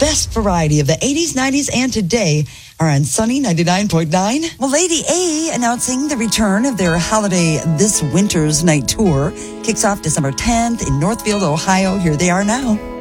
best variety of the 80s, 90s, and today are on Sunny 99.9. Well, Lady A announcing the return of their holiday This Winter's Night Tour. Kicks off December 10th in Northfield, Ohio. Here they are now.